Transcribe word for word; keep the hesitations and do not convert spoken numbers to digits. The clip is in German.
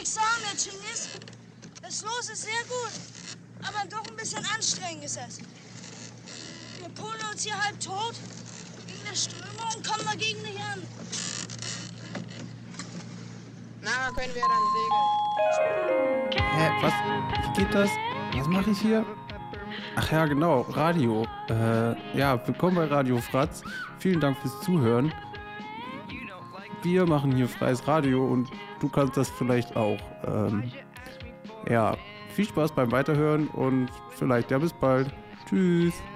ehrlich sagen, Herr Cengiz, das Los ist sehr gut, aber doch ein bisschen anstrengend ist es. Wir polen uns hier halb tot, gegen die Strömung und kommen dagegen nicht an. Na, können wir dann segeln. Hä, was? Wie geht das? Was mache ich hier? Ach ja, genau, Radio. Äh, ja, willkommen bei Radio Fratz. Vielen Dank fürs Zuhören. Wir machen hier freies Radio und du kannst das vielleicht auch. Ähm, ja, viel Spaß beim Weiterhören und vielleicht ja bis bald. Tschüss.